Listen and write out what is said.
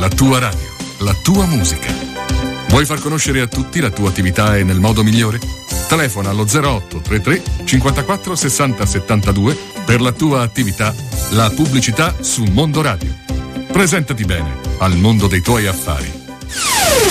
la tua radio, la tua musica. Vuoi far conoscere a tutti la tua attività e nel modo migliore? Telefona allo 0833 54 60 72 per la tua attività, la pubblicità su Mondo Radio. Presentati bene al mondo dei tuoi affari.